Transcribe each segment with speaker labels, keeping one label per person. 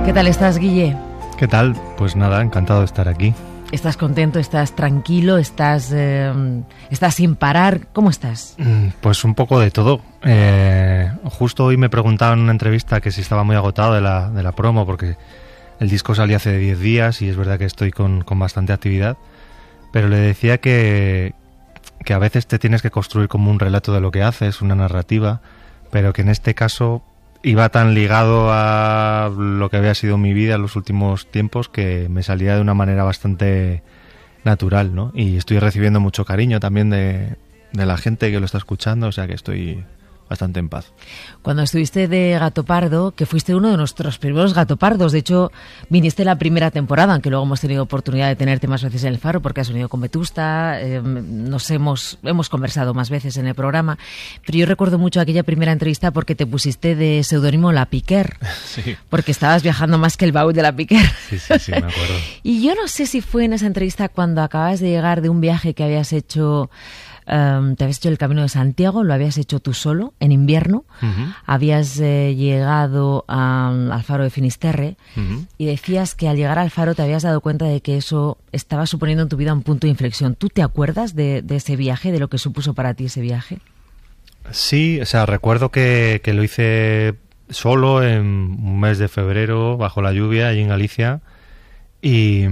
Speaker 1: ¿Qué tal estás, Guille?
Speaker 2: ¿Qué tal? Pues nada, encantado de estar aquí.
Speaker 1: ¿Estás contento? ¿Estás tranquilo? ¿Estás sin parar? ¿Cómo estás?
Speaker 2: Pues un poco de todo. Justo hoy me preguntaban en una entrevista que si estaba muy agotado de la promo, porque el disco salió hace 10 días y es verdad que estoy con bastante actividad, pero le decía que a veces te tienes que construir como un relato de lo que haces, una narrativa, pero que en este caso iba tan ligado a lo que había sido mi vida en los últimos tiempos que me salía de una manera bastante natural, ¿no? Y estoy recibiendo mucho cariño también de la gente que lo está escuchando, o sea que estoy bastante en paz.
Speaker 1: Cuando estuviste de Gato Pardo, que fuiste uno de nuestros primeros Gato Pardos, de hecho viniste la primera temporada, aunque luego hemos tenido oportunidad de tenerte más veces en el Faro porque has venido con Vetusta, hemos conversado más veces en el programa, pero yo recuerdo mucho aquella primera entrevista porque te pusiste de seudónimo La Piquer,
Speaker 2: Sí.
Speaker 1: Porque estabas viajando más que el baúl de La Piquer.
Speaker 2: Sí, me acuerdo.
Speaker 1: Y yo no sé si fue en esa entrevista cuando acabas de llegar de un viaje que habías hecho. Te habías hecho el Camino de Santiago, lo habías hecho tú solo, en invierno.
Speaker 2: Uh-huh.
Speaker 1: Habías llegado al Faro de Finisterre, uh-huh, y decías que al llegar al Faro te habías dado cuenta de que eso estaba suponiendo en tu vida un punto de inflexión. ¿Tú te acuerdas de ese viaje, de lo que supuso para ti ese viaje?
Speaker 2: Sí, o sea, recuerdo que lo hice solo en un mes de febrero, bajo la lluvia, allí en Galicia, y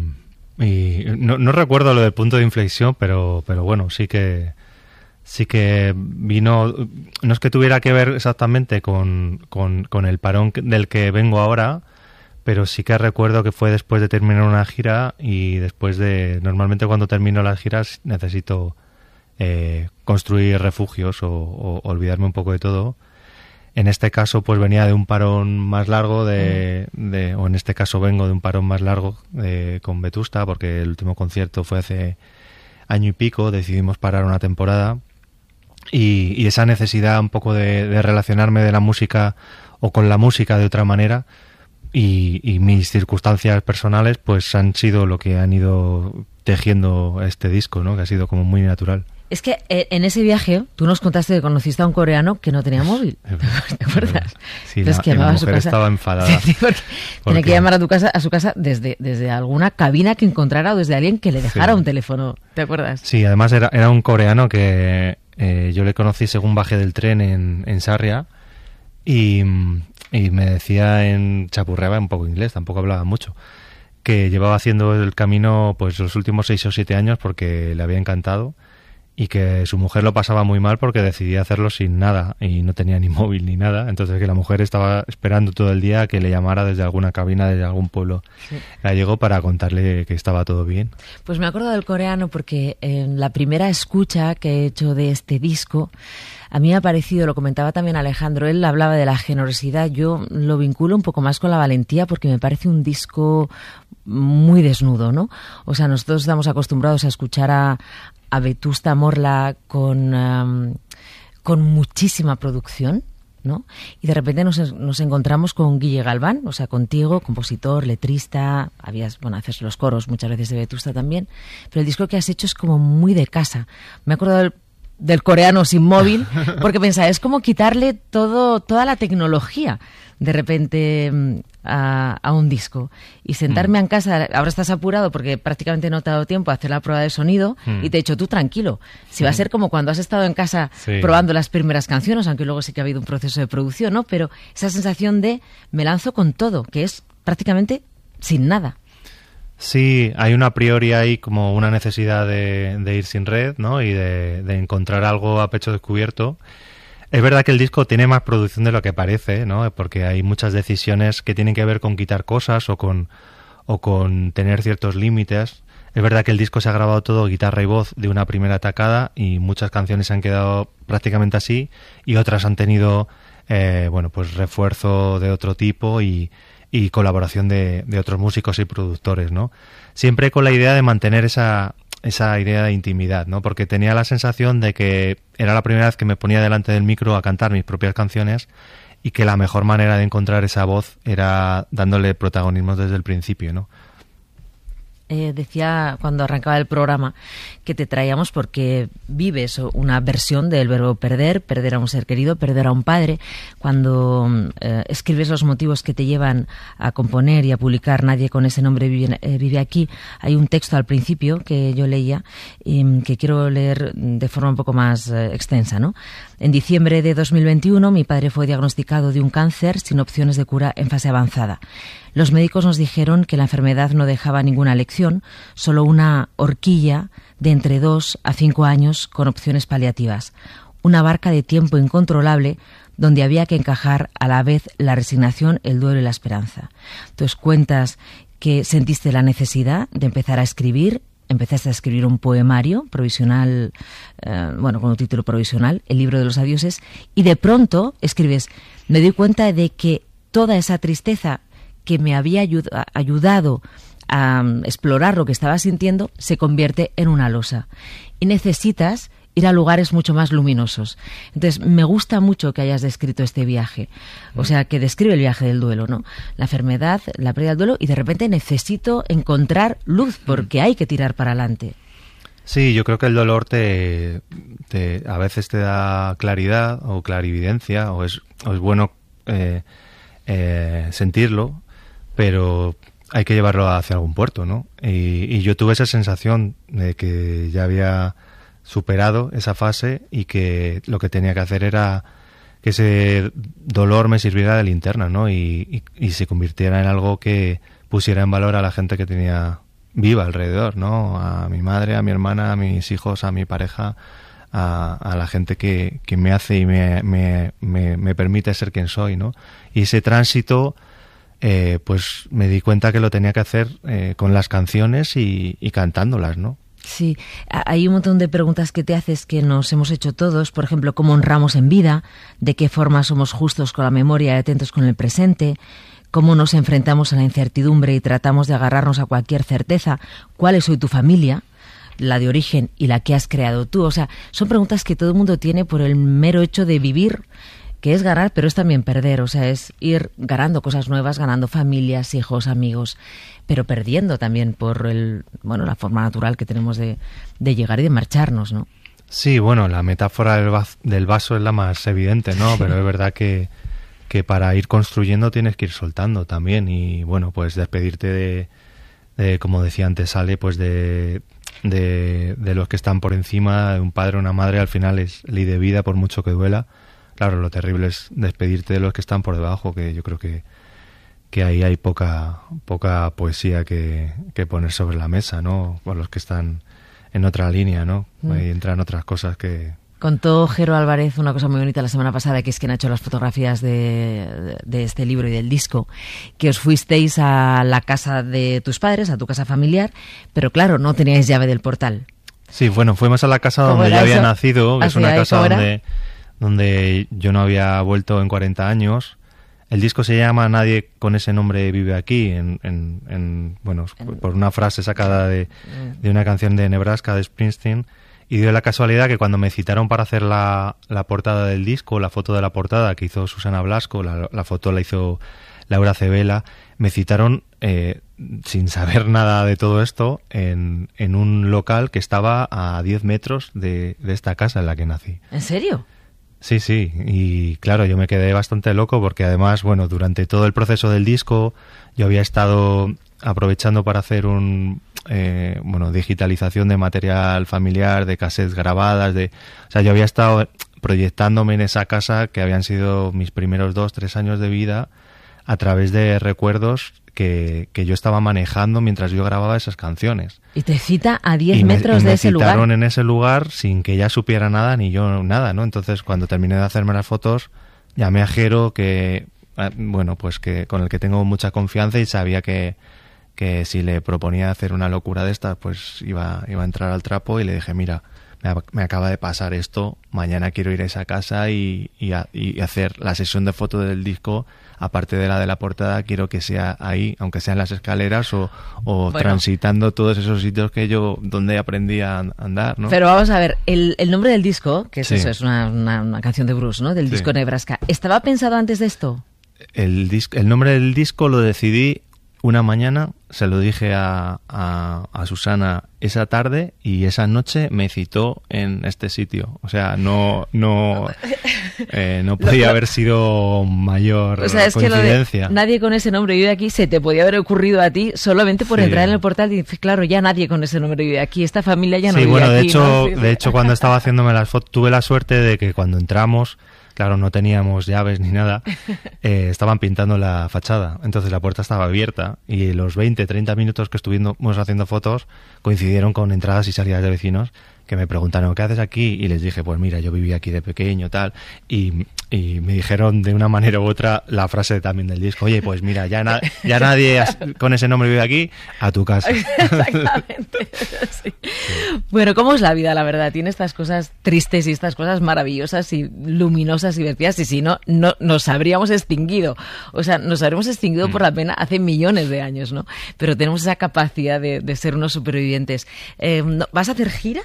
Speaker 2: no recuerdo lo del punto de inflexión, pero bueno, sí que vino. No es que tuviera que ver exactamente con el parón del que vengo ahora, pero sí que recuerdo que fue después de terminar una gira y normalmente cuando termino las giras necesito construir refugios o olvidarme un poco de todo. En este caso, pues venía de un parón más largo, o en este caso vengo de un parón más largo con Vetusta, porque el último concierto fue hace año y pico, decidimos parar una temporada, y esa necesidad un poco de relacionarme de la música o con la música de otra manera, y mis circunstancias personales, pues han sido lo que han ido tejiendo este disco, ¿no? Que ha sido como muy natural.
Speaker 1: Es que en ese viaje tú nos contaste que conociste a un coreano que no tenía móvil. ¿Te acuerdas?
Speaker 2: Sí, la mujer estaba enfadada.
Speaker 1: Sí, porque tenía que llamar a su casa desde alguna cabina que encontrara o desde alguien que le dejara un teléfono. ¿Te acuerdas?
Speaker 2: Sí, además era un coreano que yo le conocí según bajé del tren en Sarria y me decía, chapurreaba un poco inglés, tampoco hablaba mucho, que llevaba haciendo el camino pues los últimos 6 o 7 años porque le había encantado, y que su mujer lo pasaba muy mal porque decidía hacerlo sin nada y no tenía ni móvil ni nada, entonces que la mujer estaba esperando todo el día que le llamara desde alguna cabina, desde algún pueblo gallego para contarle que estaba todo bien.
Speaker 1: Pues me acuerdo del coreano porque en la primera escucha que he hecho de este disco a mí me ha parecido, lo comentaba también Alejandro, él hablaba de la generosidad, yo lo vinculo un poco más con la valentía porque me parece un disco muy desnudo, ¿no? O sea, nosotros estamos acostumbrados a escuchar a Vetusta Morla con muchísima producción, ¿no? Y de repente nos encontramos con Guille Galván, o sea, contigo, compositor, letrista, haces los coros muchas veces de Vetusta también, pero el disco que has hecho es como muy de casa. Me acuerdo del coreano sin móvil, porque pensaba, es como quitarle toda la tecnología de repente a un disco y sentarme en casa. Ahora estás apurado porque prácticamente no te ha dado tiempo a hacer la prueba de sonido y te he dicho, tú tranquilo, si va a ser como cuando has estado en casa probando las primeras canciones, aunque luego sí que ha habido un proceso de producción, ¿no? Pero esa sensación de me lanzo con todo, que es prácticamente sin nada.
Speaker 2: Sí, hay una a priori ahí como una necesidad de ir sin red, ¿no? Y de encontrar algo a pecho descubierto. Es verdad que el disco tiene más producción de lo que parece, ¿no? Porque hay muchas decisiones que tienen que ver con quitar cosas o con tener ciertos límites. Es verdad que el disco se ha grabado todo guitarra y voz de una primera tacada y muchas canciones se han quedado prácticamente así y otras han tenido, pues refuerzo de otro tipo y colaboración de otros músicos y productores, ¿no? Siempre con la idea de mantener esa idea de intimidad, ¿no? Porque tenía la sensación de que era la primera vez que me ponía delante del micro a cantar mis propias canciones y que la mejor manera de encontrar esa voz era dándole protagonismo desde el principio, ¿no?
Speaker 1: decía cuando arrancaba el programa que te traíamos porque vives una versión del verbo perder, perder a un ser querido, perder a un padre. Cuando escribes los motivos que te llevan a componer y a publicar Nadie con ese nombre vive aquí, hay un texto al principio que yo leía y que quiero leer de forma un poco más extensa, ¿no? En diciembre de 2021 mi padre fue diagnosticado de un cáncer sin opciones de cura en fase avanzada. Los médicos nos dijeron que la enfermedad no dejaba ninguna lección, solo una horquilla de entre 2 a 5 años con opciones paliativas. Una barca de tiempo incontrolable donde había que encajar a la vez la resignación, el duelo y la esperanza. Entonces cuentas que sentiste la necesidad de empezar a escribir. Empezaste a escribir un poemario provisional, con un título provisional, El libro de los adioses, y de pronto escribes, me doy cuenta de que toda esa tristeza que me había ayudado a explorar lo que estaba sintiendo se convierte en una losa. Y necesitas ir a lugares mucho más luminosos. Entonces, me gusta mucho que hayas descrito este viaje. O sea, que describe el viaje del duelo, ¿no? La enfermedad, la pérdida del duelo, y de repente necesito encontrar luz porque hay que tirar para adelante.
Speaker 2: Sí, yo creo que el dolor a veces te da claridad o clarividencia, o es bueno sentirlo, pero hay que llevarlo hacia algún puerto, ¿no? Y yo tuve esa sensación de que ya había superado esa fase y que lo que tenía que hacer era que ese dolor me sirviera de linterna, ¿no? Y se convirtiera en algo que pusiera en valor a la gente que tenía viva alrededor, ¿no? A mi madre, a mi hermana, a mis hijos, a mi pareja, a la gente que me hace y me permite ser quien soy, ¿no? Y ese tránsito, pues me di cuenta que lo tenía que hacer con las canciones y cantándolas, ¿no?
Speaker 1: Sí, hay un montón de preguntas que te haces que nos hemos hecho todos. Por ejemplo, ¿cómo honramos en vida? ¿De qué forma somos justos con la memoria y atentos con el presente? ¿Cómo nos enfrentamos a la incertidumbre y tratamos de agarrarnos a cualquier certeza? ¿Cuál es hoy tu familia? La de origen y la que has creado tú. O sea, son preguntas que todo el mundo tiene por el mero hecho de vivir, que es ganar, pero es también perder. O sea, es ir ganando cosas nuevas, ganando familias, hijos, amigos, pero perdiendo también por la forma natural que tenemos de llegar y de marcharnos, ¿no?
Speaker 2: Sí, bueno, la metáfora del vaso es la más evidente, ¿no? Pero es verdad que para ir construyendo tienes que ir soltando también. Y bueno, pues despedirte de como decía antes Ale, pues de los que están por encima, de un padre o una madre, al final es ley de vida por mucho que duela. Claro, lo terrible es despedirte de los que están por debajo, que yo creo que ahí hay poca poesía que poner sobre la mesa, ¿no? Por los que están en otra línea, ¿no? Ahí entran otras cosas que...
Speaker 1: Contó Jero Álvarez una cosa muy bonita la semana pasada, que es quien ha hecho las fotografías de este libro y del disco, que os fuisteis a la casa de tus padres, a tu casa familiar, pero claro, no teníais llave del portal.
Speaker 2: Sí, bueno, fuimos a la casa donde yo había nacido, que es una casa donde yo no había vuelto en 40 años. El disco se llama Nadie con ese nombre vive aquí, por una frase sacada de una canción de Nebraska, de Springsteen. Y dio la casualidad que cuando me citaron para hacer la portada del disco, la foto de la portada que hizo Susana Blasco, la foto la hizo Laura Cebela, me citaron sin saber nada de todo esto en un local que estaba a 10 metros de esta casa en la que nací.
Speaker 1: ¿En serio?
Speaker 2: Sí, y claro, yo me quedé bastante loco porque además, bueno, durante todo el proceso del disco yo había estado aprovechando para hacer digitalización de material familiar, de cassettes grabadas, o sea, yo había estado proyectándome en esa casa que habían sido mis primeros 2-3 años de vida a través de recuerdos que yo estaba manejando mientras yo grababa esas canciones.
Speaker 1: Y te cita a 10 metros de ese lugar.
Speaker 2: Me citaron en ese lugar sin que ella supiera nada ni yo nada, ¿no? Entonces, cuando terminé de hacerme las fotos, llamé a Jero, que con el que tengo mucha confianza y sabía que si le proponía hacer una locura de estas, pues iba a entrar al trapo, y le dije, mira, me acaba de pasar esto, mañana quiero ir a esa casa y hacer la sesión de fotos del disco, aparte de la portada, quiero que sea ahí, aunque sean las escaleras o transitando todos esos sitios donde aprendí a andar, ¿no?
Speaker 1: Pero vamos a ver, el nombre del disco, que es eso, es una canción de Bruce, ¿no? Del disco Nebraska, ¿estaba pensado antes de esto?
Speaker 2: El nombre del disco lo decidí una mañana se lo dije a Susana esa tarde y esa noche me citó en este sitio. O sea, no podía haber sido mayor
Speaker 1: es
Speaker 2: coincidencia.
Speaker 1: Que nadie con ese nombre vive aquí, se te podía haber ocurrido a ti solamente por entrar en el portal y dices, claro, ya nadie con ese nombre vive aquí, esta familia ya no vive aquí.
Speaker 2: Sí, bueno, de hecho cuando estaba haciéndome las fotos tuve la suerte de que cuando entramos, claro, no teníamos llaves ni nada, estaban pintando la fachada, entonces la puerta estaba abierta y los 20-30 minutos que estuvimos haciendo fotos coincidieron con entradas y salidas de vecinos que me preguntaron, ¿qué haces aquí? Y les dije, pues mira, yo viví aquí de pequeño, tal, y me dijeron de una manera u otra la frase también del disco, oye, pues mira, ya nadie con ese nombre vive aquí, a tu casa.
Speaker 1: Exactamente. Sí. Bueno, ¿cómo es la vida, la verdad? Tiene estas cosas tristes y estas cosas maravillosas y luminosas y divertidas, y si no nos habríamos extinguido. O sea, nos habríamos extinguido por la pena hace millones de años, ¿no? Pero tenemos esa capacidad de ser unos supervivientes. ¿Vas a hacer gira?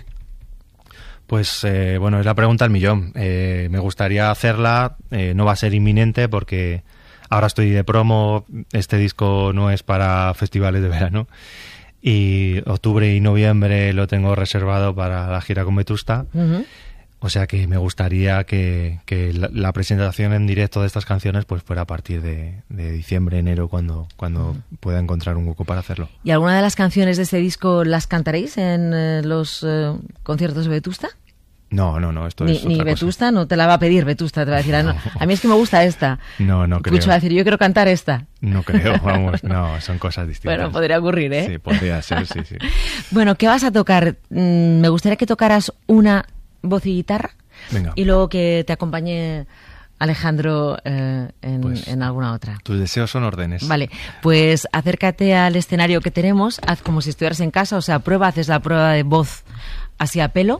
Speaker 2: Pues bueno, es la pregunta al millón. Me gustaría hacerla, no va a ser inminente porque ahora estoy de promo, este disco no es para festivales de verano y octubre y noviembre lo tengo reservado para la gira con Vetusta. Uh-huh. O sea que me gustaría que la presentación en directo de estas canciones pues fuera a partir de diciembre, enero, cuando pueda encontrar un hueco para hacerlo.
Speaker 1: ¿Y alguna de las canciones de este disco las cantaréis en los conciertos de Vetusta?
Speaker 2: No, esto es
Speaker 1: ni
Speaker 2: otra
Speaker 1: Vetusta
Speaker 2: cosa.
Speaker 1: No te la va a pedir Vetusta, te va a decir, a mí es que me gusta esta.
Speaker 2: No creo.
Speaker 1: Pucho va a decir, yo quiero cantar esta.
Speaker 2: No creo, vamos, no, son cosas distintas.
Speaker 1: Bueno, podría ocurrir, ¿eh?
Speaker 2: Sí, podría ser, sí.
Speaker 1: Bueno, ¿qué vas a tocar? Me gustaría que tocaras una voz y guitarra.
Speaker 2: Venga.
Speaker 1: Y luego que te acompañe Alejandro en alguna otra.
Speaker 2: Tus deseos son órdenes.
Speaker 1: Vale, pues acércate al escenario que tenemos, haz como si estuvieras en casa, o sea, haces la prueba de voz así a pelo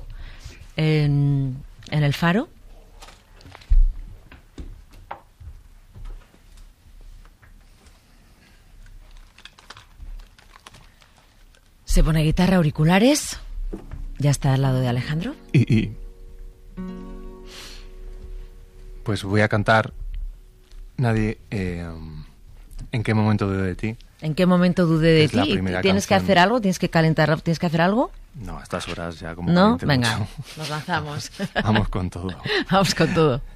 Speaker 1: en el Faro. Se pone guitarra, auriculares, ya está al lado de Alejandro.
Speaker 2: Pues voy a cantar Nadie. ¿En qué momento dudé de ti?
Speaker 1: ¿En qué momento dudé de ti? ¿Tienes que hacer algo? ¿Tienes que calentar? ¿Tienes que hacer algo?
Speaker 2: No, a estas horas ya como...
Speaker 1: No, venga,
Speaker 2: mucho.
Speaker 1: nos lanzamos.
Speaker 2: Vamos con todo.
Speaker 1: Vamos con todo.